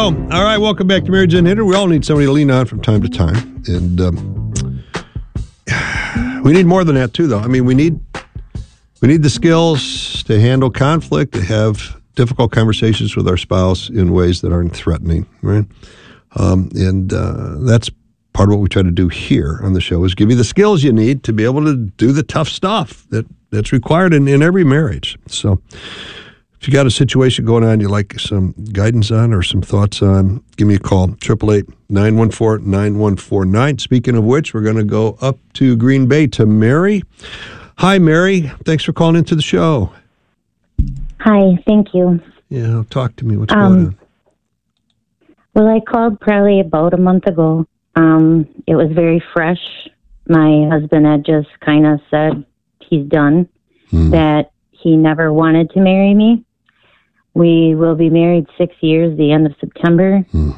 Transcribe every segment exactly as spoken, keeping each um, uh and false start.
All right, welcome back to Marriage Unhindered. We all need somebody to lean on from time to time. And um, we need more than that, too, though. I mean, we need we need the skills to handle conflict, to have difficult conversations with our spouse in ways that aren't threatening, right? Um, and uh, that's part of what we try to do here on the show, is give you the skills you need to be able to do the tough stuff that, that's required in, in every marriage. So if you got a situation going on you'd like some guidance on or some thoughts on, give me a call, eight eight eight, nine one four, nine one four nine. Speaking of which, we're going to go up to Green Bay to Mary. Hi, Mary. Thanks for calling into the show. Hi, thank you. Yeah, talk to me. What's um, going on? Well, I called probably about a month ago. Um, it was very fresh. My husband had just kind of said he's done, hmm. that he never wanted to marry me. We will be married six years, the end of September. Hmm.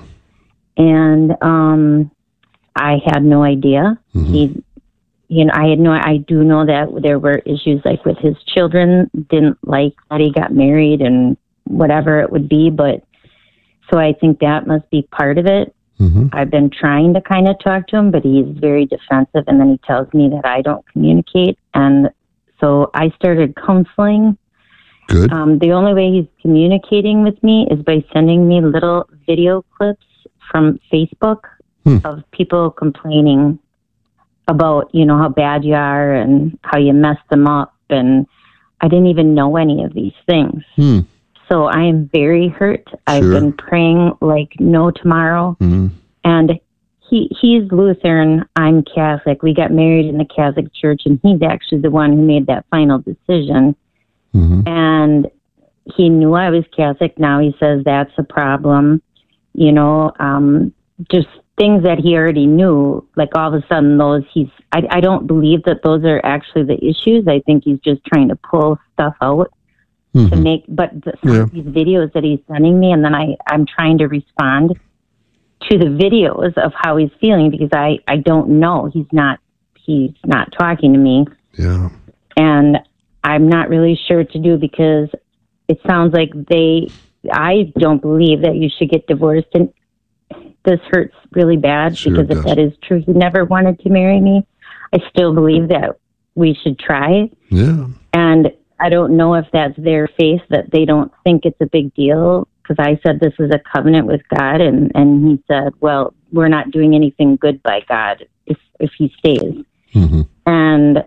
And um, I had no idea. Mm-hmm. He, you know, I had no, I do know that there were issues like with his children, didn't like that he got married and whatever it would be. But so I think that must be part of it. Mm-hmm. I've been trying to kind of talk to him, but he's very defensive. And then he tells me that I don't communicate. And so I started counseling. Good. Um, the only way he's communicating with me is by sending me little video clips from Facebook hmm. of people complaining about, you know, how bad you are and how you messed them up. And I didn't even know any of these things. Hmm. So I am very hurt. Sure. I've been praying like no tomorrow. Mm-hmm. And he he's Lutheran. I'm Catholic. We got married in the Catholic Church, and he's actually the one who made that final decision. Mm-hmm. And he knew I was Catholic. Now he says that's a problem. You know, um, just things that he already knew. Like all of a sudden, those he's. I, I don't believe that those are actually the issues. I think he's just trying to pull stuff out. Mm-hmm. To make, but the, some yeah. of these videos that he's sending me, and then I, I'm trying to respond to the videos of how he's feeling because I, I don't know. He's not, he's not talking to me. Yeah. And I'm not really sure what to do because it sounds like they, I don't believe that you should get divorced. And this hurts really bad sure because if that is true, he never wanted to marry me. I still believe that we should try. Yeah. And I don't know if that's their faith, that they don't think it's a big deal, because I said this is a covenant with God, and, and he said, well, we're not doing anything good by God if, if he stays. Mm-hmm. And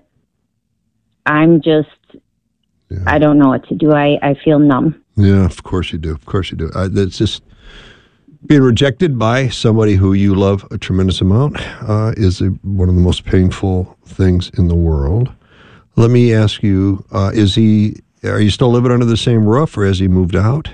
I'm just, yeah. I don't know what to do. I, I feel numb. Yeah, of course you do. Of course you do. I, it's just being rejected by somebody who you love a tremendous amount uh, is a, one of the most painful things in the world. Let me ask you, uh, is he, are you still living under the same roof, or has he moved out?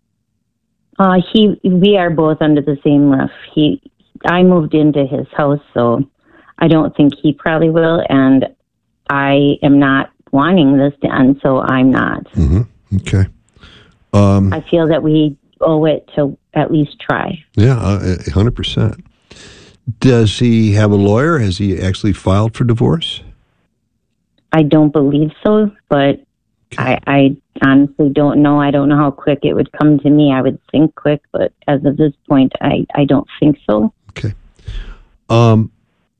Uh, he, we are both under the same roof. He, I moved into his house, so I don't think he probably will, and I am not wanting this to end, so I'm not. Mm-hmm. Okay. Um, I feel that we owe it to at least try. Yeah, uh, one hundred percent. Does he have a lawyer? Has he actually filed for divorce? I don't believe so, but okay. I, I honestly don't know. I don't know how quick it would come to me. I would think quick, but as of this point, I, I don't think so. Okay. Um,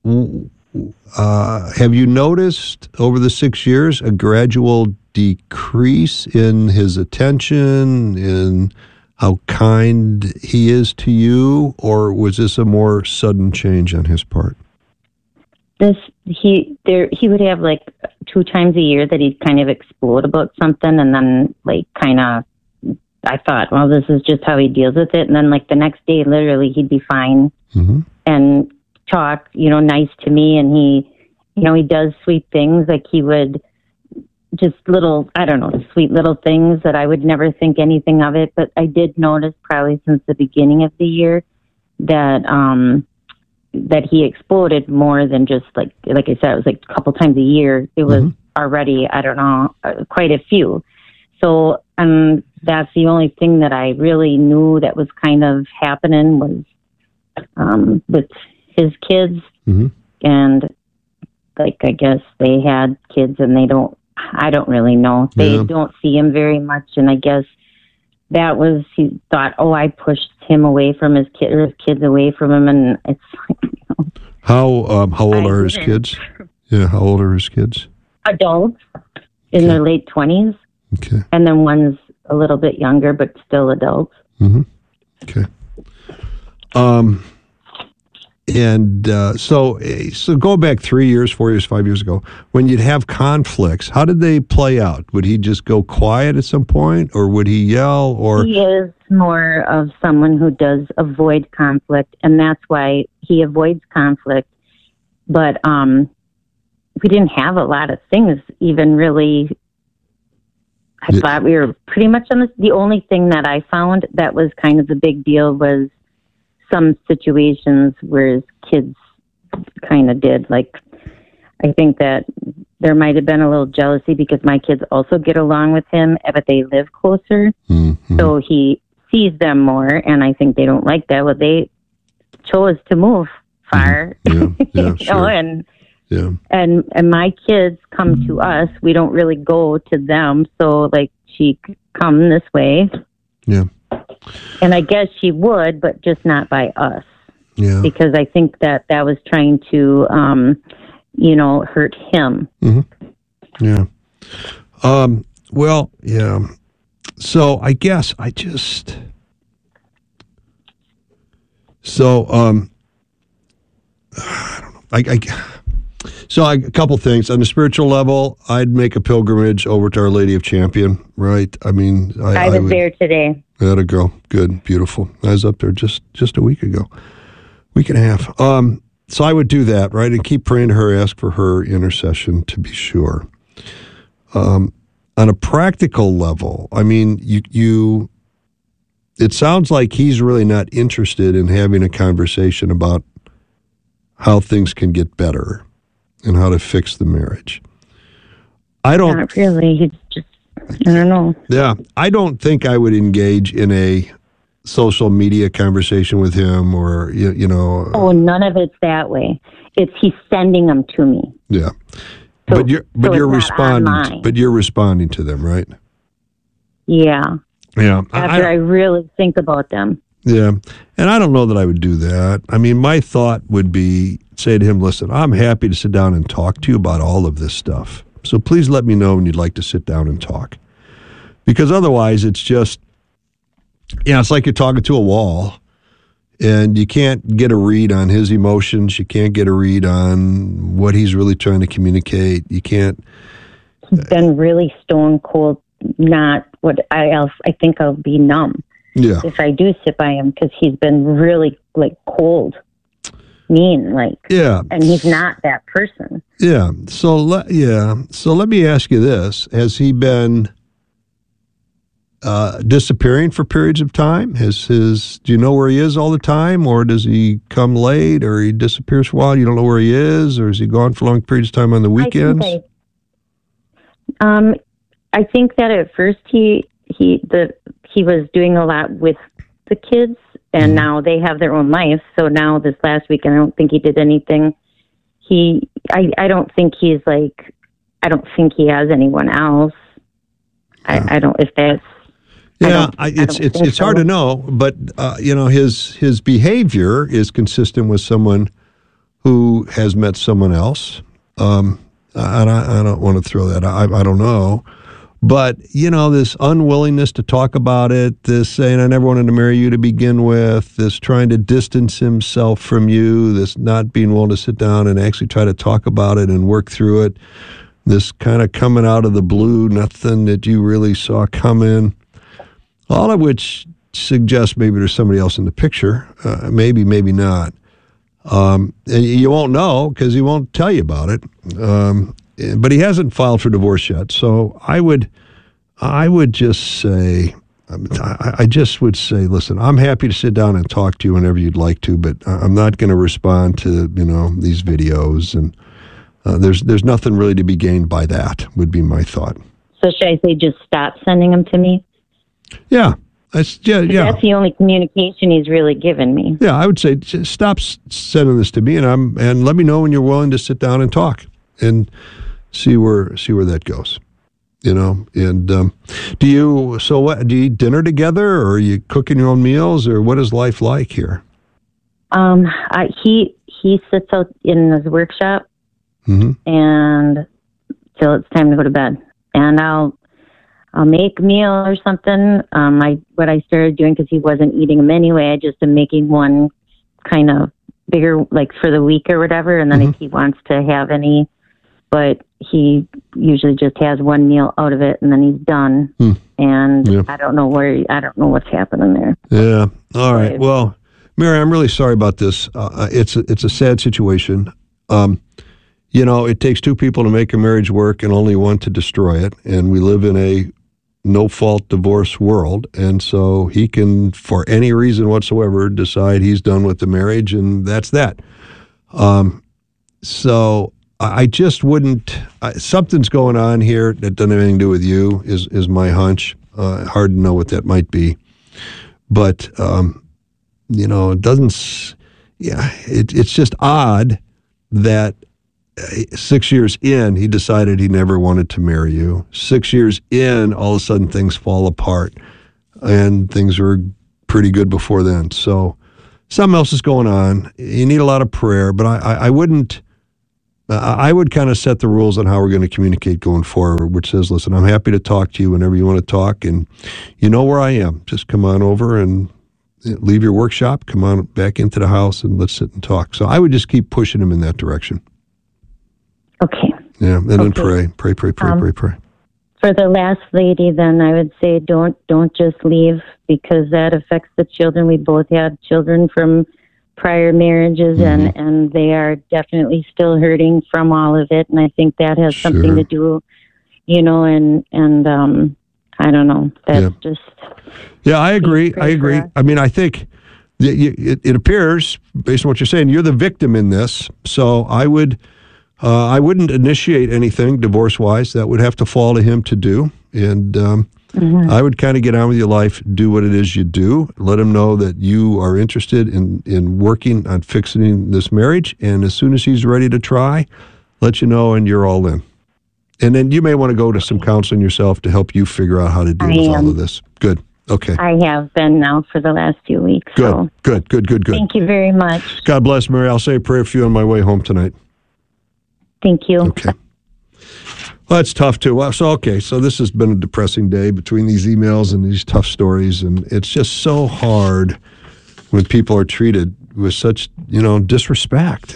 uh, have you noticed over the six years a gradual decrease in his attention, in how kind he is to you, or was this a more sudden change on his part? This he there he would have like two times a year that he'd kind of explode about something, and then like kind of I thought, well, this is just how he deals with it, and then like the next day, literally, he'd be fine mm-hmm. and talk, you know, nice to me, and he, you know, he does sweet things, like he would just little, I don't know, sweet little things that I would never think anything of it, but I did notice probably since the beginning of the year that um. that he exploded more than just like, like I said, it was like a couple times a year. It was mm-hmm. already, I don't know, uh, quite a few. So, um, that's the only thing that I really knew that was kind of happening was, um, with his kids. Mm-hmm. And like, I guess they had kids and they don't, I don't really know. They yeah. don't see him very much. And I guess that was, he thought, oh, I pushed him away from his kid, or his kids away from him, and it's like, you know, how um, how old I are his didn't. kids? Yeah, how old are his kids? Adults in Okay. their late twenties, Okay. and then one's a little bit younger, but still adults. Mm-hmm. Okay. Um, and uh, so, eh, so go back three years, four years, five years ago, when you'd have conflicts, how did they play out? Would he just go quiet at some point, or would he yell, or? He is more of someone who does avoid conflict, and that's why he avoids conflict. But um, we didn't have a lot of things even really. I Yeah. thought we were pretty much on this. The only thing that I found that was kind of the big deal was some situations where his kids kind of did. Like, I think that there might have been a little jealousy because my kids also get along with him, but they live closer. Mm-hmm. So he sees them more, and I think they don't like that. Well, they chose to move far, Yeah, yeah, you know, sure. and Yeah. and and my kids come to us. We don't really go to them. So like, she could come this way, Yeah. and I guess she would, but just not by us, Yeah. because I think that that was trying to, um, you know, hurt him. Yeah. Um, well, yeah. So I guess I just, so, um, I don't know. I, I, so I, a couple things on the spiritual level, I'd make a pilgrimage over to Our Lady of Champion, right? I mean, I, I was would, there today. There to go. Good. Beautiful. I was up there just, just a week ago, week and a half. Um, so I would do that, right? And keep praying to her, ask for her intercession to be sure. Um, on a practical level, I mean, you, you, it sounds like he's really not interested in having a conversation about how things can get better and how to fix the marriage. I don't, Not really. He's just, I don't know. yeah, I don't think I would engage in a social media conversation with him, or, you, you know. Oh, none of it's that way. It's he's sending them to me. Yeah. So- but you're, but so you're it's not responding, online. but you're responding to them, right? Yeah. Yeah. After I, I really think about them. Yeah. And I don't know that I would do that. I mean, my thought would be say to him, listen, I'm happy to sit down and talk to you about all of this stuff. So please let me know when you'd like to sit down and talk. Because otherwise it's just, yeah, it's like you're talking to a wall and you can't get a read on his emotions. You can't get a read on what he's really trying to communicate. You can't. He's been really stone cold, not what I else. I think I'll be numb. Yeah. If I do sit by him, because he's been really like cold, mean, like, Yeah. and he's not that person. Yeah. So let yeah. So let me ask you this: has he been uh, disappearing for periods of time? Has his do you know where he is all the time, or does he come late, or he disappears for a while? You don't know where he is, or is he gone for long periods of time on the weekends? I think I, um, I think that at first he he the he was doing a lot with the kids, and Mm-hmm. now they have their own life. So now this last weekend, I don't think he did anything. He, I, I don't think he's like, I don't think he has anyone else. Yeah. I, I don't, if that's, I Yeah, don't- I, I it's don't it's think it's hard so. to know, but uh, you know his his behavior is consistent with someone who has met someone else. Um, and I, I don't want to throw that. I I don't know, but you know this unwillingness to talk about it, this saying I never wanted to marry you to begin with, this trying to distance himself from you, this not being willing to sit down and actually try to talk about it and work through it, this kind of coming out of the blue, nothing that you really saw coming. All of which suggests maybe there's somebody else in the picture. Uh, maybe, maybe not. Um, and you won't know because he won't tell you about it. Um, but he hasn't filed for divorce yet. So I would, I would just say, I, I just would say, listen, I'm happy to sit down and talk to you whenever you'd like to, but I'm not going to respond to you know these videos. And uh, there's there's nothing really to be gained by that. Would be my thought. so should I say just stop sending them to me? Yeah, that's yeah, yeah. That's the only communication he's really given me. Yeah, I would say just stop s- sending this to me, and I'm and let me know when you're willing to sit down and talk and see where see where that goes. You know, and um, do you, so what, do you eat dinner together, or are you cooking your own meals, or what is life like here? Um, I, he, he sits out in his workshop mm-hmm. and till it's time to go to bed. And I'll, I'll make a meal or something. Um, I, what I started doing, cause he wasn't eating them anyway, I just am making one kind of bigger, like for the week or whatever. And then mm-hmm. if he wants to have any, but he usually just has one meal out of it and then he's done. Hmm. And yeah. I don't know where, I don't know what's happening there. Yeah. All right. But, well, Mary, I'm really sorry about this. Uh, it's, a, it's a sad situation. Um, you know, it takes two people to make a marriage work and only one to destroy it. And we live in a no-fault divorce world. And so he can, for any reason whatsoever, decide he's done with the marriage, and that's that. Um, so... I just wouldn't, uh, something's going on here that doesn't have anything to do with you, is, is my hunch. Uh, hard to know what that might be. But, um, you know, it doesn't, yeah, it, it's just odd that six years in, he decided he never wanted to marry you. Six years in, all of a sudden things fall apart, and things were pretty good before then. So something else is going on. You need a lot of prayer, but I, I, I wouldn't, I would kind of set the rules on how we're going to communicate going forward, which says, listen, I'm happy to talk to you whenever you want to talk, and you know where I am. Just come on over and leave your workshop, come on back into the house, and let's sit and talk. So I would just keep pushing him in that direction. Okay. Yeah, and okay. then pray, pray, pray, pray, um, pray, pray. For the last lady, then I would say don't don't just leave, because that affects the children. We both had children from prior marriages, mm-hmm. and, and they are definitely still hurting from all of it. And I think that has sure. something to do, you know, and, and, um, I don't know. That's yeah. just. Yeah, I agree. I agree. I mean, I think it, it appears, based on what you're saying, you're the victim in this. So I would, uh, I wouldn't initiate anything divorce-wise. That would have to fall to him to do. And, um, Mm-hmm. I would kind of get on with your life, do what it is you do, let him know that you are interested in, in working on fixing this marriage, and as soon as he's ready to try, let you know, and you're all in. And then you may want to go to some counseling yourself to help you figure out how to deal I with am. all of this. Good. Okay. I have been now for the last few weeks. Good, so. good, good, good, good. Thank you very much. God bless, Mary. I'll say a prayer for you on my way home tonight. Thank you. Okay. Well, that's tough, too. Well, so, okay, so this has been a depressing day between these emails and these tough stories, and it's just so hard when people are treated with such, you know, disrespect,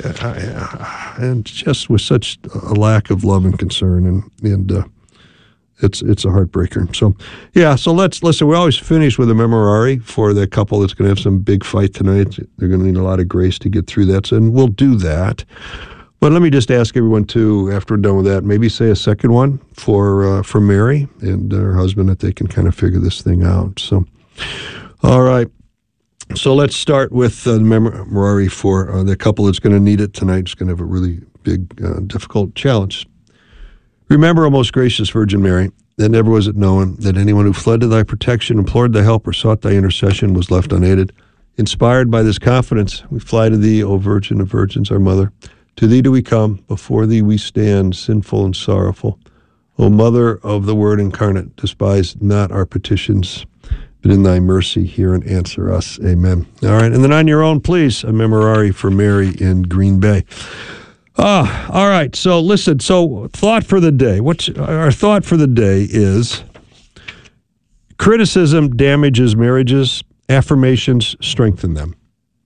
and just with such a lack of love and concern, and, and uh, it's it's a heartbreaker. So, yeah, so let's, listen, we always finish with a memorare for the couple that's going to have some big fight tonight. They're going to need a lot of grace to get through that, so, and we'll do that. But let me just ask everyone, too, after we're done with that, maybe say a second one for uh, for Mary and her husband, that they can kind of figure this thing out. So, all right. So let's start with uh, the memorare for uh, the couple that's going to need it tonight. It's going to have a really big, uh, difficult challenge. Remember, O most gracious Virgin Mary, that never was it known that anyone who fled to thy protection, implored thy help, or sought thy intercession was left unaided. Inspired by this confidence, we fly to thee, O Virgin of Virgins, our Mother. To thee do we come, before thee we stand, sinful and sorrowful. O Mother of the Word incarnate, despise not our petitions, but in thy mercy hear and answer us. Amen. All right, and then on your own, please, a memorare for Mary in Green Bay. Ah, all right, so listen, so thought for the day. What's our thought for the day is, criticism damages marriages, affirmations strengthen them.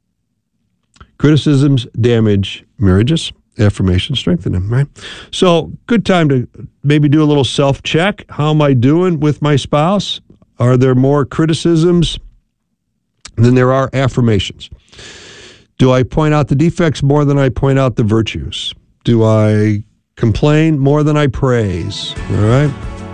Criticisms damage marriages, affirmations strengthen them, right? So good time to maybe do a little self-check. How am I doing with my spouse? Are there more criticisms than there are affirmations? Do I point out the defects more than I point out the virtues? Do I complain more than I praise? All right?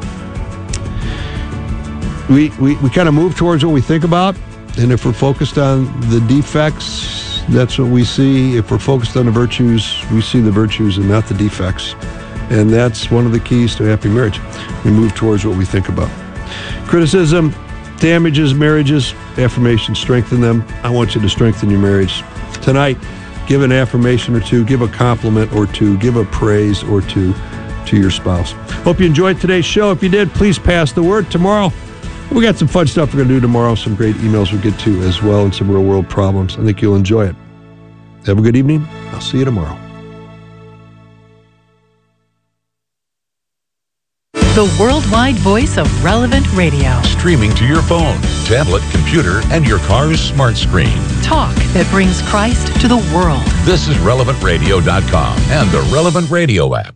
We, we, we kind of move towards what we think about, and if we're focused on the defects, that's what we see. If we're focused on the virtues, we see the virtues and not the defects. And that's one of the keys to a happy marriage. We move towards what we think about. Criticism damages marriages. Affirmations strengthen them. I want you to strengthen your marriage. Tonight, give an affirmation or two. Give a compliment or two. Give a praise or two. to your spouse. Hope you enjoyed today's show. If you did, please pass the word. Tomorrow, we got some fun stuff we're going to do tomorrow, some great emails we'll get to as well, and some real-world problems. I think you'll enjoy it. Have a good evening. I'll see you tomorrow. The worldwide voice of Relevant Radio. Streaming to your phone, tablet, computer, and your car's smart screen. Talk that brings Christ to the world. This is relevant radio dot com and the Relevant Radio app.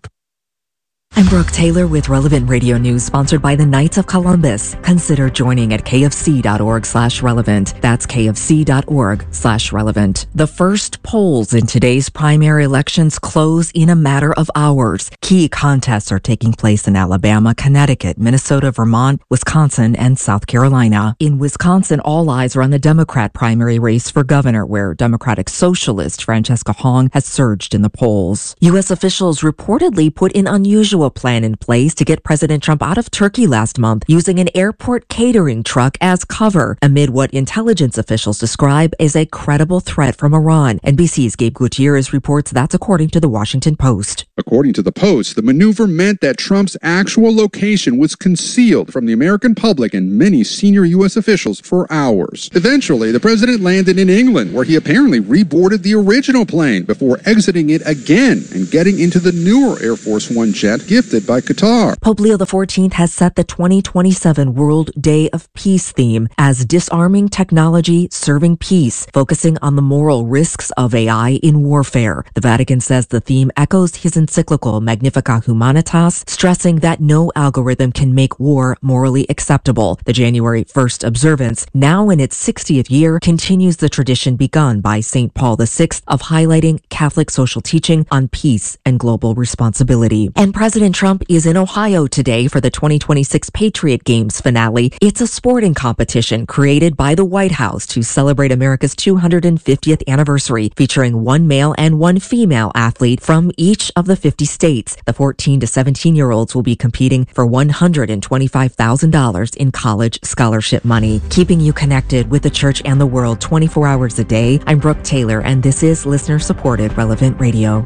I'm Brooke Taylor with Relevant Radio News, sponsored by the Knights of Columbus. Consider joining at kfc.org slash relevant. That's kfc.org slash relevant. The first polls in today's primary elections close in a matter of hours. Key contests are taking place in Alabama, Connecticut, Minnesota, Vermont, Wisconsin, and South Carolina. In Wisconsin, all eyes are on the Democrat primary race for governor, where Democratic Socialist Francesca Hong has surged in the polls. U S officials reportedly put an unusual plan in place to get President Trump out of Turkey last month, using an airport catering truck as cover, amid what intelligence officials describe as a credible threat from Iran. N B C's Gabe Gutierrez reports that's according to the Washington Post. According to the Post, the maneuver meant that Trump's actual location was concealed from the American public and many senior U S officials for hours. Eventually, the president landed in England, where he apparently reboarded the original plane before exiting it again and getting into the newer Air Force One jet gifted by Qatar. Pope Leo the fourteenth has set the twenty twenty-seven World Day of Peace theme as Disarming Technology, Serving Peace, focusing on the moral risks of A I in warfare. The Vatican says the theme echoes his encyclical Magnificat Humanitas, stressing that no algorithm can make war morally acceptable. The January first observance, now in its sixtieth year, continues the tradition begun by Saint Paul the sixth of highlighting Catholic social teaching on peace and global responsibility. And President Trump is in Ohio today for the twenty twenty-six Patriot Games finale. It's a sporting competition created by the White House to celebrate America's two hundred fiftieth anniversary, featuring one male and one female athlete from each of the fifty states. The fourteen to seventeen-year-olds will be competing for one hundred twenty-five thousand dollars in college scholarship money. Keeping you connected with the church and the world twenty-four hours a day, I'm Brooke Taylor, and this is listener-supported Relevant Radio.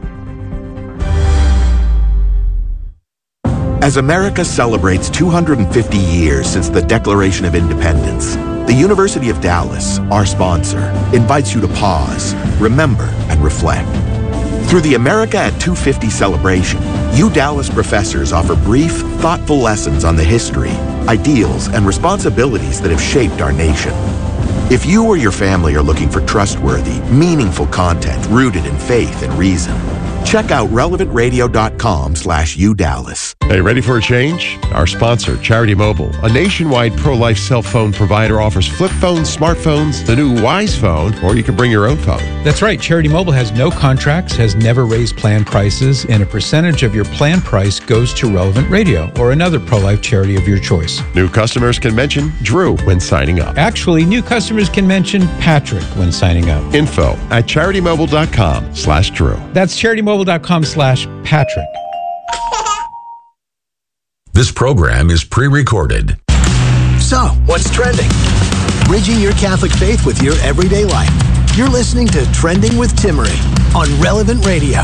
As America celebrates two hundred fifty years since the Declaration of Independence, the University of Dallas, our sponsor, invites you to pause, remember, and reflect. Through the America at two fifty celebration, U Dallas professors offer brief, thoughtful lessons on the history, ideals, and responsibilities that have shaped our nation. If you or your family are looking for trustworthy, meaningful content rooted in faith and reason, check out relevant radio dot com slash U Dallas. Hey, ready for a change? Our sponsor, Charity Mobile, a nationwide pro-life cell phone provider, offers flip phones, smartphones, the new Wise phone, or you can bring your own phone. That's right. Charity Mobile has no contracts, has never raised plan prices, and a percentage of your plan price goes to Relevant Radio or another pro-life charity of your choice. New customers can mention Drew when signing up. Actually, new customers can mention Patrick when signing up. Info at charity mobile dot com slash Drew. That's charity mobile dot com slash Patrick. This program is pre-recorded. So, what's trending? Bridging your Catholic faith with your everyday life. You're listening to Trending with Timmerie on Relevant Radio.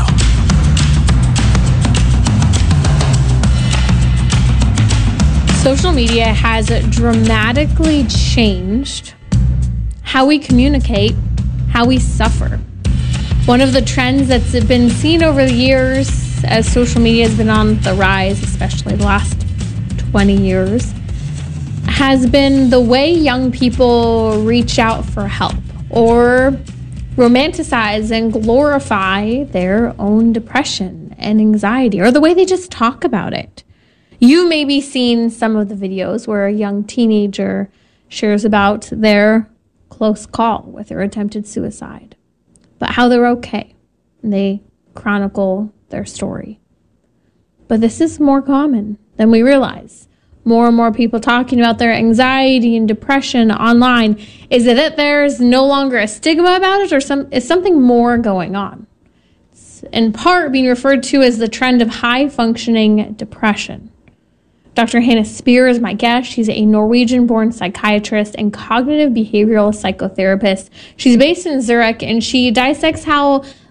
Social media has dramatically changed how we communicate, how we suffer. One of the trends that's been seen over the years as social media has been on the rise, especially the last twenty years, has been the way young people reach out for help or romanticize and glorify their own depression and anxiety, or the way they just talk about it. You may be seeing some of the videos where a young teenager shares about their close call with their attempted suicide, but how they're okay. And they chronicle their story. But this is more common than we realize. More and more people talking about their anxiety and depression online. Is it that there's no longer a stigma about it, or some is something more going on? It's in part being referred to as the trend of high-functioning depression. Doctor Hannah Spear is my guest. She's a Norwegian-born psychiatrist and cognitive behavioral psychotherapist. She's based in Zurich, and she dissects how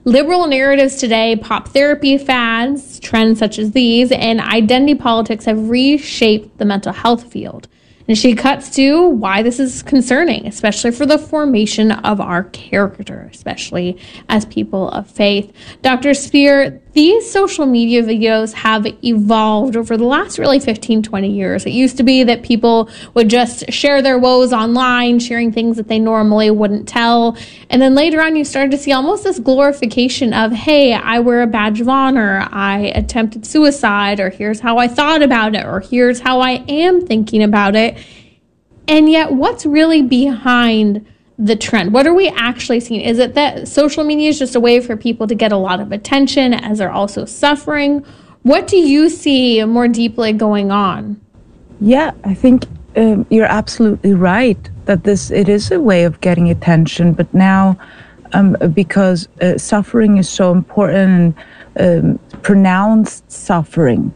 Liberal narratives today, pop therapy fads, trends such as these, and identity politics have reshaped the mental health field. And she cuts to why this is concerning, especially for the formation of our character, especially as people of faith. Doctor Spear, these social media videos have evolved over the last really fifteen, twenty years. It used to be that people would just share their woes online, sharing things that they normally wouldn't tell. And then later on, you started to see almost this glorification of, hey, I wear a badge of honor, I attempted suicide, or here's how I thought about it, or here's how I am thinking about it. And yet, what's really behind the trend? What are we actually seeing? Is it that social media is just a way for people to get a lot of attention as they're also suffering? What do you see more deeply going on? Yeah, I think um, you're absolutely right that this it is a way of getting attention. But now, um, because uh, suffering is so important, and um, pronounced suffering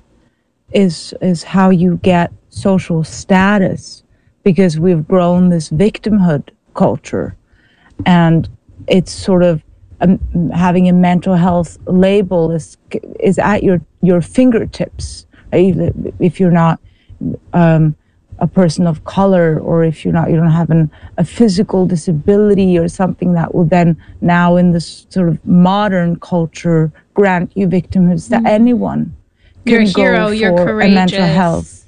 is is how you get social status, because we've grown this victimhood culture, and it's sort of um, having a mental health label is is at your your fingertips. Right? If you're not um, a person of color, or if you're not, you don't have an, a physical disability or something that will then now in this sort of modern culture grant you victimhood, that mm-hmm. anyone can you're a go hero, for you're courageous. A mental health.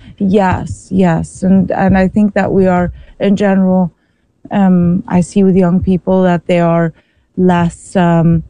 Yes, yes, and and I think that we are in general. Um, I see with young people that they are less um,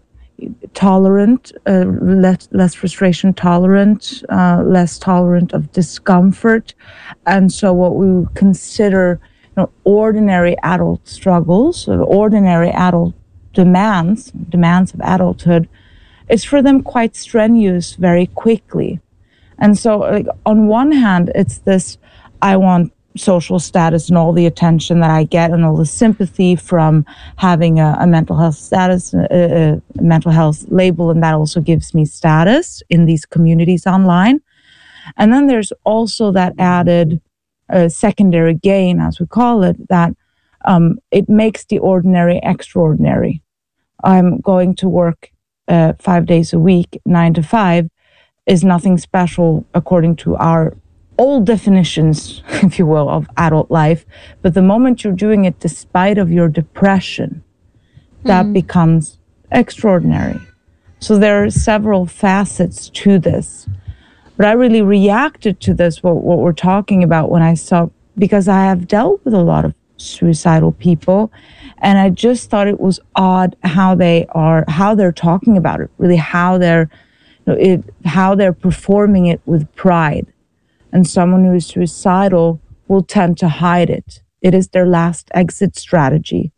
tolerant, uh, less, less frustration tolerant, uh, less tolerant of discomfort. And so what we would consider you know, ordinary adult struggles, or ordinary adult demands, demands of adulthood, is for them quite strenuous very quickly. And so like, on one hand, it's this, I want social status and all the attention that I get and all the sympathy from having a, a mental health status, a, a mental health label, and that also gives me status in these communities online. And then there's also that added uh, secondary gain, as we call it, that um, it makes the ordinary extraordinary. I'm going to work uh, five days a week, nine to five, is nothing special according to our old definitions, if you will, of adult life. But the moment you're doing it despite of your depression, that mm. becomes extraordinary. So there are several facets to this. But I really reacted to this, what, what we're talking about, when I saw, because I have dealt with a lot of suicidal people, and I just thought it was odd how they are, how they're talking about it, really how they're, you know, it, how they're performing it with pride. And someone who is suicidal will tend to hide it. It is their last exit strategy.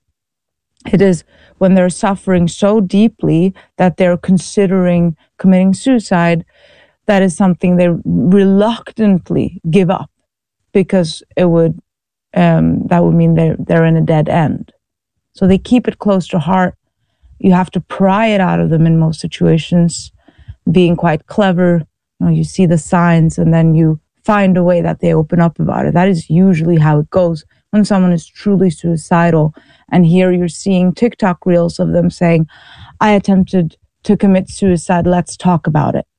It is when they're suffering so deeply that they're considering committing suicide, that is something they reluctantly give up, because it would um, that would mean they're they're in a dead end. So they keep it close to heart. You have to pry it out of them in most situations, being quite clever. You know, you see the signs, and then you find a way that they open up about it. That is usually how it goes when someone is truly suicidal. And here you're seeing TikTok reels of them saying, I attempted to commit suicide, let's talk about it.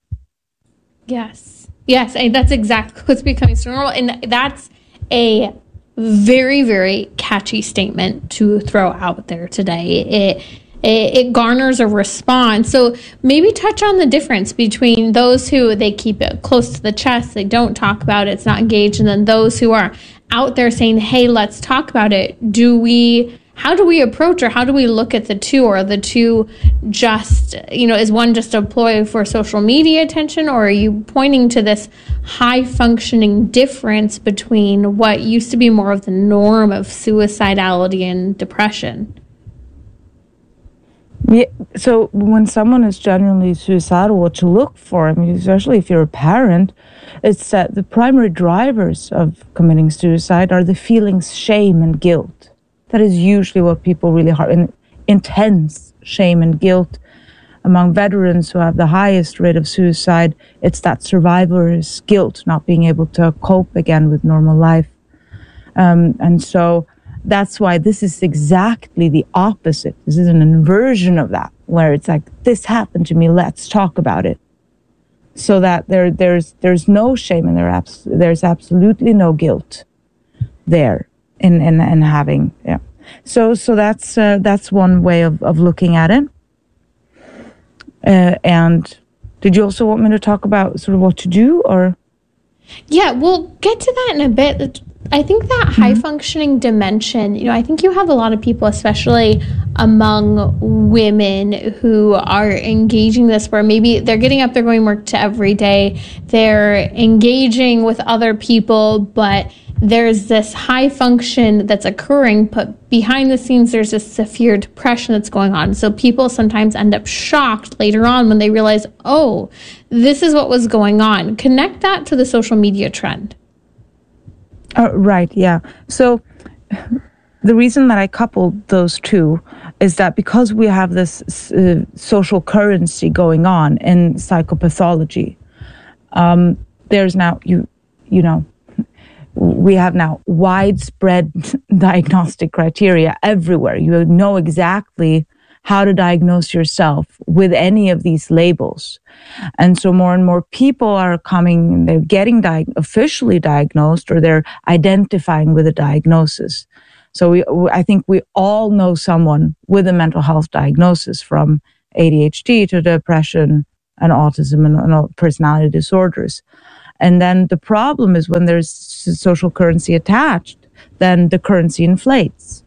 Yes. Yes, and that's exactly what's becoming so normal. And that's a very, very catchy statement to throw out there today. It It garners a response. So maybe touch on the difference between those who they keep it close to the chest, they don't talk about it, it's not engaged, and then those who are out there saying, hey, let's talk about it. Do we, how do we approach, or how do we look at the two? Or are the two just, you know, is one just a ploy for social media attention, or are you pointing to this high functioning difference between what used to be more of the norm of suicidality and depression? Yeah, so when someone is genuinely suicidal, what to look for, I mean, especially if you're a parent, it's that the primary drivers of committing suicide are the feelings shame and guilt. That is usually what people really have, in intense shame and guilt. Among veterans who have the highest rate of suicide, it's that survivor's guilt, not being able to cope again with normal life. Um, and so that's why this is exactly the opposite. This is an inversion of that. where it's like, this happened to me, let's talk about it. So that there, there's there's no shame and there abs- there's absolutely no guilt there in, in, in having, yeah. So so that's uh, that's one way of, of looking at it. Uh, and did you also want me to talk about sort of what to do, or? Yeah, we'll get to that in a bit. I think that mm-hmm. high-functioning dimension, you know, I think you have a lot of people, especially among women, who are engaging this, where maybe they're getting up, they're going to work to every day, they're engaging with other people, but there's this high function that's occurring, but behind the scenes, there's this severe depression that's going on. So people sometimes end up shocked later on when they realize, oh, this is what was going on. Connect that to the social media trend. Uh, right, yeah. So the reason that I coupled those two is that because we have this uh, social currency going on in psychopathology, um, there's now, you, you know, we have now widespread diagnostic criteria everywhere. You know exactly how to diagnose yourself with any of these labels. And so more and more people are coming, they're getting di- officially diagnosed, or they're identifying with a diagnosis. So we, I think we all know someone with a mental health diagnosis, from A D H D to depression and autism and, and personality disorders. And then the problem is when there's social currency attached, then the currency inflates.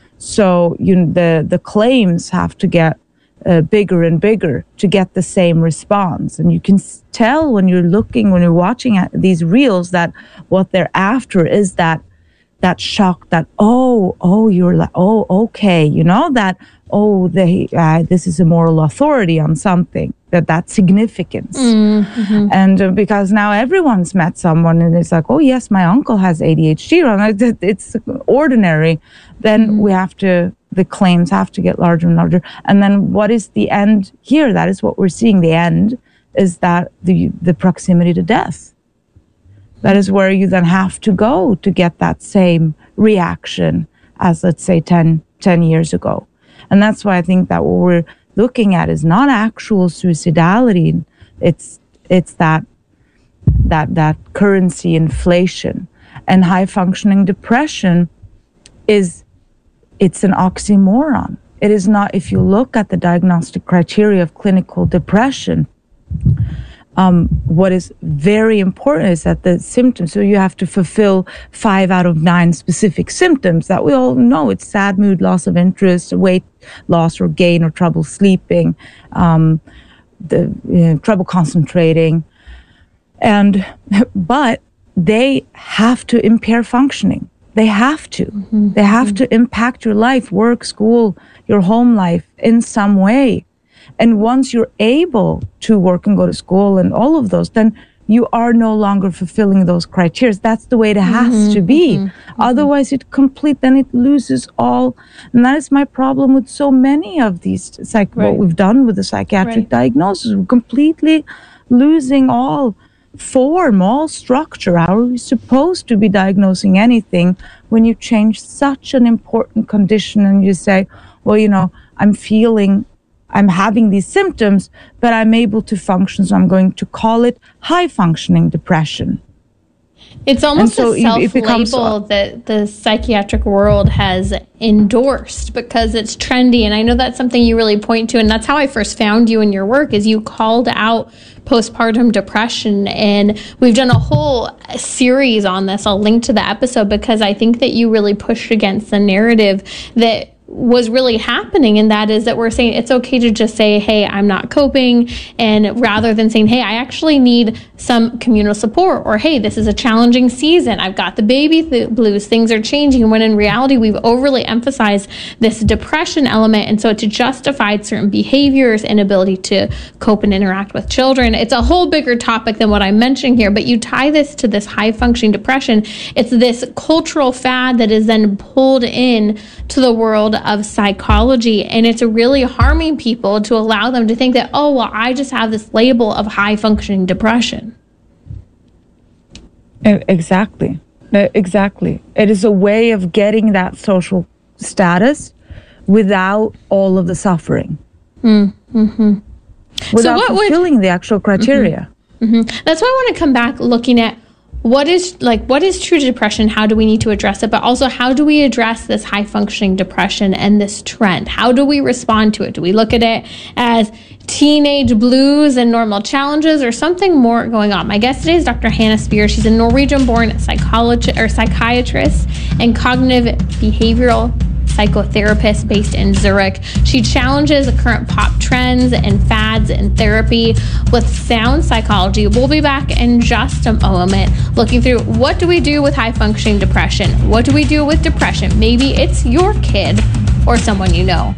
So you the the claims have to get uh, bigger and bigger to get the same response. And you can tell when you're looking, when you're watching at these reels, that what they're after is that that shock that, oh, oh, you're like, oh, okay, you know, that, oh, they, uh, this is a moral authority on something, that that's significance. Mm-hmm. And uh, because now everyone's met someone and it's like, oh, yes, my uncle has A D H D, it's ordinary. Then mm-hmm. we have to, the claims have to get larger and larger. And then what is the end here? That is what we're seeing. The end is that the the proximity to death. That is where you then have to go to get that same reaction as, let's say, ten, ten years ago. And that's why I think that what we're looking at is not actual suicidality. It's it's that that that currency inflation. And high functioning depression is, it's an oxymoron. It is not. If you look at the diagnostic criteria of clinical depression, Um, what is very important is that the symptoms, so you have to fulfill five out of nine specific symptoms that we all know. It's sad mood, loss of interest, weight loss or gain, or trouble sleeping, um, the you know, trouble concentrating. And, but they have to impair functioning. They have to. Mm-hmm. They have mm-hmm. to impact your life, work, school, your home life in some way. And once you're able to work and go to school and all of those, then you are no longer fulfilling those criteria. That's the way it has mm-hmm, to be. Mm-hmm, Otherwise, it complete, then it loses all. And that is my problem with so many of these, psych- right. what we've done with the psychiatric right. diagnosis. We're completely losing all form, all structure. How are we supposed to be diagnosing anything when you change such an important condition and you say, well, you know, I'm feeling I'm having these symptoms, but I'm able to function, so I'm going to call it high-functioning depression. It's almost so a self-label that the psychiatric world has endorsed because it's trendy, and I know that's something you really point to, and that's how I first found you in your work, is you called out postpartum depression, and we've done a whole series on this. I'll link to the episode because I think that you really pushed against the narrative that was really happening, and that is that we're saying it's okay to just say, hey, I'm not coping, and rather than saying, hey, I actually need some communal support, or hey, this is a challenging season, I've got the baby th- blues, things are changing, when in reality we've overly emphasized this depression element, and so to justify certain behaviors, inability to cope and interact with children. It's a whole bigger topic than what I'm mentioning here, but you tie this to this high functioning depression. It's this cultural fad that is then pulled in to the world of psychology, and it's really harming people to allow them to think that, oh, well, I just have this label of high functioning depression. Exactly. Exactly. It is a way of getting that social status without all of the suffering. Mm-hmm. Without so what fulfilling would, the actual criteria. Mm-hmm. Mm-hmm. That's why I want to come back looking at what is like what is true depression, how do we need to address it, but also how do we address this high functioning depression and this trend? How do we respond to it? Do we look at it as teenage blues and normal challenges, or something more going on? My guest today is Doctor Hannah Spear. She's a Norwegian-born psychologist or psychiatrist and cognitive behavioral psychotherapist based in Zurich. She challenges the current pop trends and fads in therapy with sound psychology. We'll be back in just a moment looking through what do we do with high functioning depression? What do we do with depression? Maybe it's your kid or someone you know.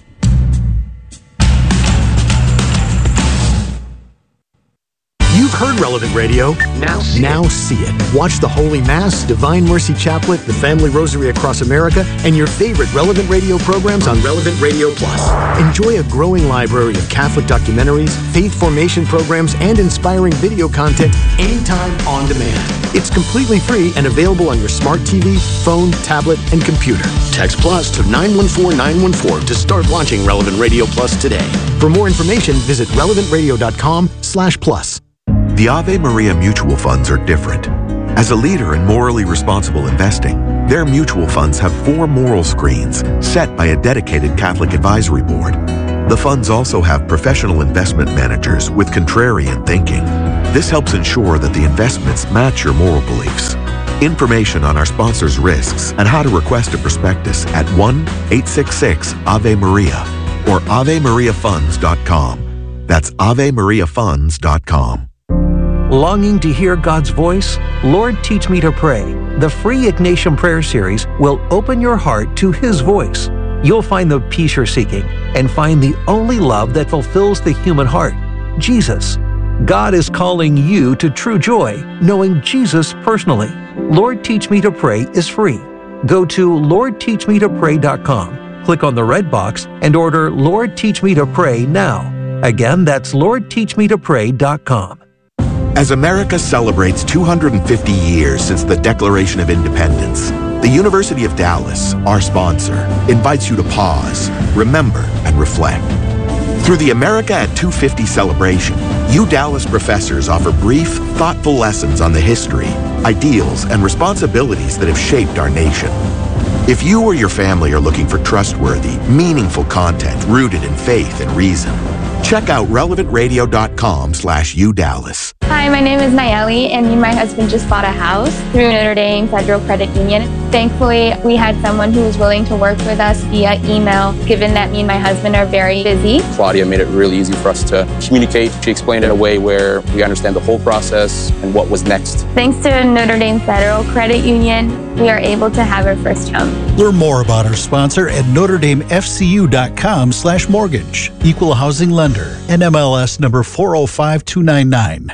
You've heard Relevant Radio. Now see, now see it. Watch the Holy Mass, Divine Mercy Chaplet, the Family Rosary Across America, and your favorite Relevant Radio programs on Relevant Radio Plus. Enjoy a growing library of Catholic documentaries, faith formation programs, and inspiring video content anytime on demand. It's completely free and available on your smart T V, phone, tablet, and computer. Text Plus to nine one four nine one four to start launching Relevant Radio Plus today. For more information, visit relevant radio dot com slash plus. The Ave Maria mutual funds are different. As a leader in morally responsible investing, their mutual funds have four moral screens set by a dedicated Catholic advisory board. The funds also have professional investment managers with contrarian thinking. This helps ensure that the investments match your moral beliefs. Information on our sponsors' risks and how to request a prospectus at one eight six six Ave Maria or ave maria funds dot com. That's ave maria funds dot com. Longing to hear God's voice? Lord, Teach Me to Pray. The free Ignatian Prayer Series will open your heart to His voice. You'll find the peace you're seeking and find the only love that fulfills the human heart, Jesus. God is calling you to true joy, knowing Jesus personally. Lord, Teach Me to Pray is free. Go to lord teach me to pray dot com, click on the red box, and order Lord, Teach Me to Pray now. Again, that's lord teach me to pray dot com. As America celebrates two hundred fifty years since the Declaration of Independence, the University of Dallas, our sponsor, invites you to pause, remember, and reflect. Through the America at two fifty celebration, U Dallas professors offer brief, thoughtful lessons on the history, ideals, and responsibilities that have shaped our nation. If you or your family are looking for trustworthy, meaningful content rooted in faith and reason, check out relevant radio dot com slash U Dallas. Hi, my name is Nayeli, and me and my husband just bought a house through Notre Dame Federal Credit Union. Thankfully, we had someone who was willing to work with us via email, given that me and my husband are very busy. Claudia made it really easy for us to communicate. She explained it in a way where we understand the whole process and what was next. Thanks to Notre Dame Federal Credit Union, we are able to have our first home. Learn more about our sponsor at notre dame f c u dot com slash mortgage. Equal housing lender. N M L S number four oh five two nine nine.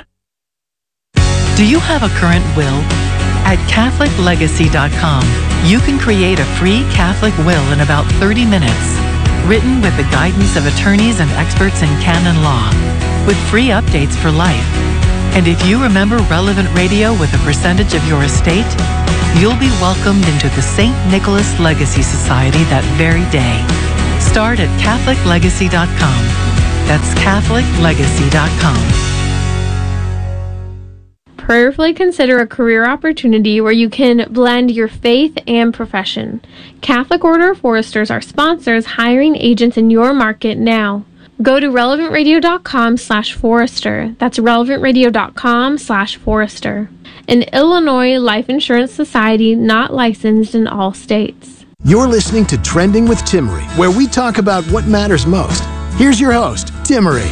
Do you have a current will? At catholic legacy dot com, you can create a free Catholic will in about thirty minutes, written with the guidance of attorneys and experts in canon law, with free updates for life. And if you remember Relevant Radio with a percentage of your estate, you'll be welcomed into the Saint Nicholas Legacy Society that very day. Start at catholic legacy dot com. That's catholic legacy dot com. Prayerfully consider a career opportunity where you can blend your faith and profession. Catholic Order of Foresters are sponsors hiring agents in your market now. Go to relevant radio dot com slash forester. That's relevant radio dot com slash forester. An Illinois Life Insurance Society not licensed in all states. You're listening to Trending with Timmery, where we talk about what matters most. Here's your host, Timmery.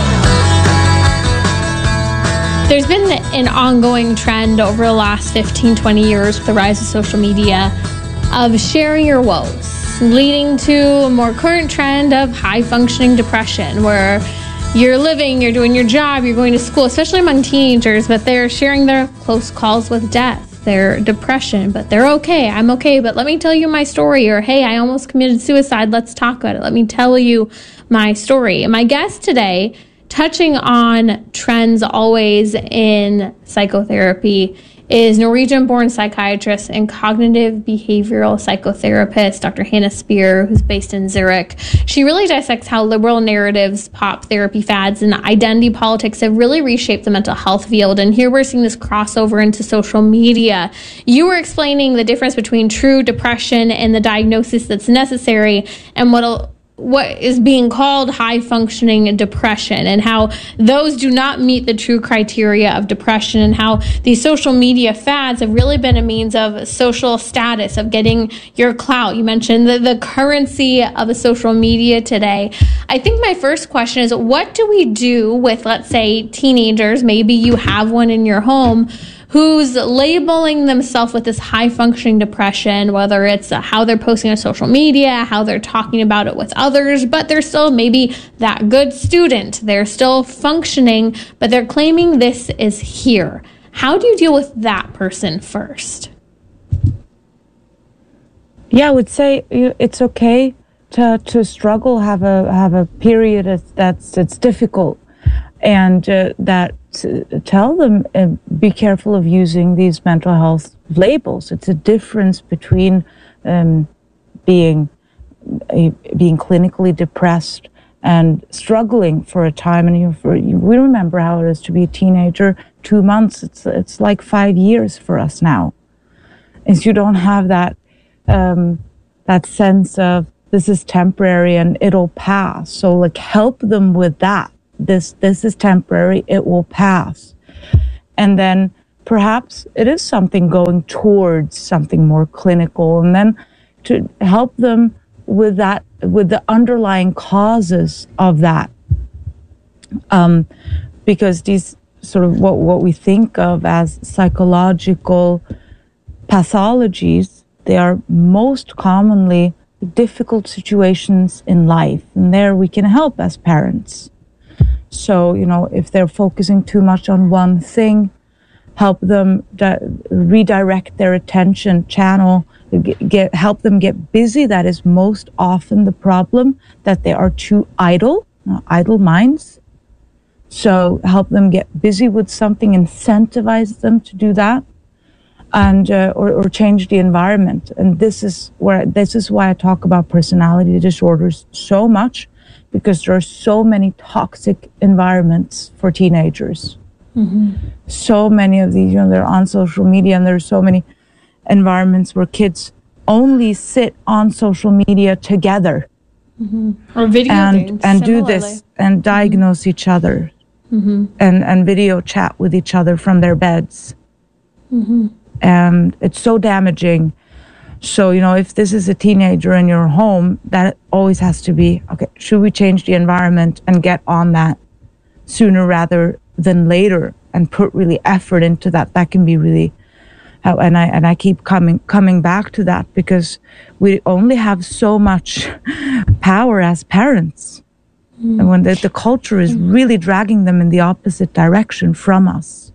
There's been an ongoing trend over the last fifteen, twenty years with the rise of social media of sharing your woes, leading to a more current trend of high-functioning depression, where you're living, you're doing your job, you're going to school, especially among teenagers, but they're sharing their close calls with death, their depression, but they're okay, I'm okay, but let me tell you my story, or hey, I almost committed suicide, let's talk about it, let me tell you my story. And my guest today, touching on trends always in psychotherapy, is Norwegian-born psychiatrist and cognitive behavioral psychotherapist, Doctor Hannah Spear, who's based in Zurich. She really dissects how liberal narratives, pop therapy fads, and identity politics have really reshaped the mental health field. And here we're seeing this crossover into social media. You were explaining the difference between true depression and the diagnosis that's necessary, and what'll what is being called high-functioning depression, and how those do not meet the true criteria of depression, and how these social media fads have really been a means of social status, of getting your clout. You mentioned the, the currency of a social media today. I think my first question is, what do we do with, let's say, teenagers, maybe you have one in your home, who's labeling themselves with this high-functioning depression, whether it's how they're posting on social media, how they're talking about it with others, but they're still maybe that good student. They're still functioning, but they're claiming this is here. How do you deal with that person first? Yeah, I would say it's okay to to struggle, have a have a period that's that's, that's difficult, and uh, that tell them uh, be careful of using these mental health labels. It's a difference between um, being uh, being clinically depressed and struggling for a time. And you, for, you, we remember how it is to be a teenager. Two months, it's it's like five years for us now. Is you don't have that um, that sense of this is temporary and it'll pass. So like help them with that. This this is temporary, it will pass. And then perhaps it is something going towards something more clinical, and then to help them with that, with the underlying causes of that. Um, because these sort of what, what we think of as psychological pathologies, they are most commonly difficult situations in life, and there we can help as parents. So, you know, if they're focusing too much on one thing, help them di- redirect their attention channel, get, get help them get busy. That is most often the problem, that they are too idle, uh, idle minds. So help them get busy with something, incentivize them to do that, and uh, or, or change the environment. And this is where this is why I talk about personality disorders so much, because there are so many toxic environments for teenagers. Mm-hmm. So many of these, you know, they're on social media, and there's so many environments where kids only sit on social media together, mm-hmm. or video and games, and similarly. do this and diagnose mm-hmm. each other, mm-hmm. and and video chat with each other from their beds. Mm-hmm. And it's so damaging. So, you know, if this is a teenager in your home, that always has to be, okay, should we change the environment and get on that sooner rather than later, and put really effort into that? That can be really, uh, and I and I keep coming coming back to that, because we only have so much power as parents. Mm. And when the, the culture is really dragging them in the opposite direction from us.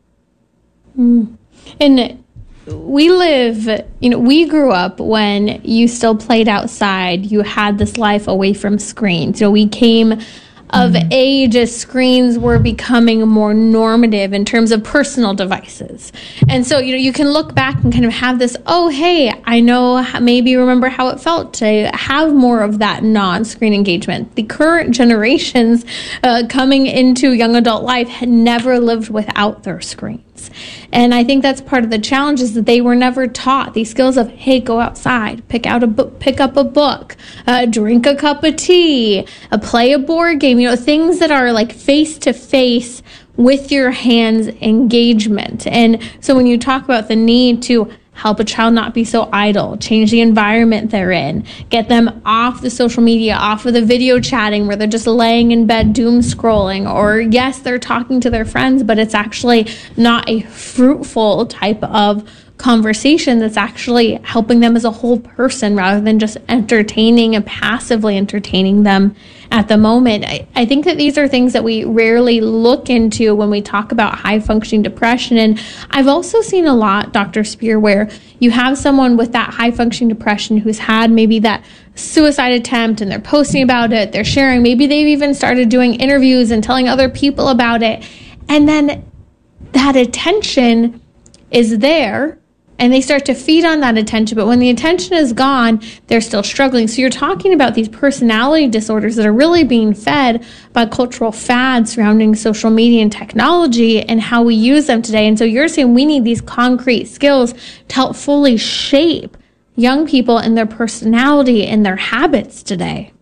Mm. And we live, you know, we grew up when you still played outside. You had this life away from screens. So we came of mm-hmm. age as screens were becoming more normative in terms of personal devices. And so, you know, you can look back and kind of have this, oh, hey, I know, maybe remember how it felt to have more of that non-screen engagement. The current generations uh, coming into young adult life had never lived without their screens. And I think that's part of the challenge, is that they were never taught these skills of, hey, go outside, pick out a book, pick up a book, uh, drink a cup of tea, uh, play a board game, you know, things that are like face to face with your hands engagement. And so when you talk about the need to help a child not be so idle, change the environment they're in, get them off the social media, off of the video chatting where they're just laying in bed doom scrolling, or yes, they're talking to their friends, but it's actually not a fruitful type of conversation that's actually helping them as a whole person, rather than just entertaining and passively entertaining them at the moment. I, I think that these are things that we rarely look into when we talk about high functioning depression. And I've also seen a lot, Doctor Spear, where you have someone with that high functioning depression who's had maybe that suicide attempt, and they're posting about it, they're sharing, maybe they've even started doing interviews and telling other people about it. And then that attention is there, and they start to feed on that attention. But when the attention is gone, they're still struggling. So you're talking about these personality disorders that are really being fed by cultural fads surrounding social media and technology and how we use them today. And so you're saying we need these concrete skills to help fully shape young people and their personality and their habits today.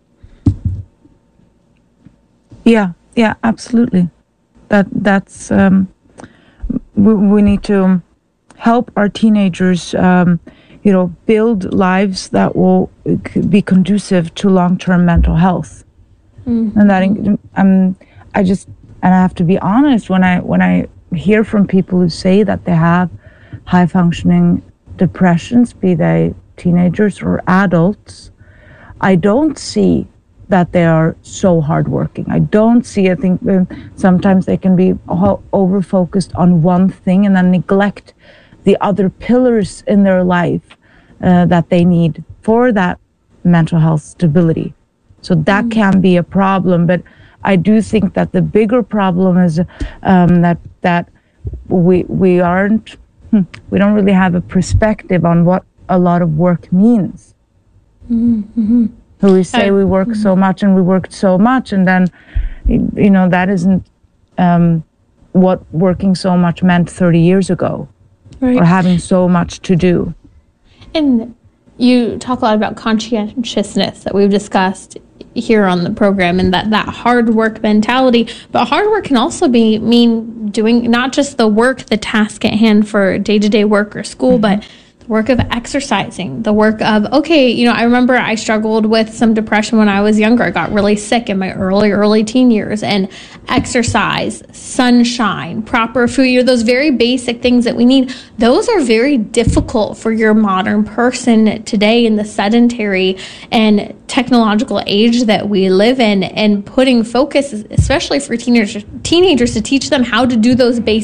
Yeah, yeah, absolutely. That that's um, we, we need to help our teenagers, um, you know, build lives that will be conducive to long-term mental health. Mm-hmm. And that, um, I just, and I have to be honest, when I when I hear from people who say that they have high-functioning depressions, be they teenagers or adults, I don't see that they are so hardworking. I don't see, I think uh, sometimes they can be over-focused on one thing and then neglect the other pillars in their life uh, that they need for that mental health stability. So that mm-hmm. can be a problem, but I do think that the bigger problem is um, that that we we aren't we don't really have a perspective on what a lot of work means. Mm-hmm. So we say we work so much and we worked so much, and then you know that isn't um, what working so much meant thirty years ago. Right. Or having so much to do. And you talk a lot about conscientiousness that we've discussed here on the program, and that, that hard work mentality. But hard work can also be mean doing not just the work, the task at hand for day-to-day work or school, mm-hmm. but the work of exercising, the work of, okay, you know, I remember I struggled with some depression when I was younger. I got really sick in my early, early teen years, and exercise, sunshine, proper food, you know, those very basic things that we need, those are very difficult for your modern person today in the sedentary and technological age that we live in, and putting focus, especially for teenagers, teenagers to teach them how to do those basic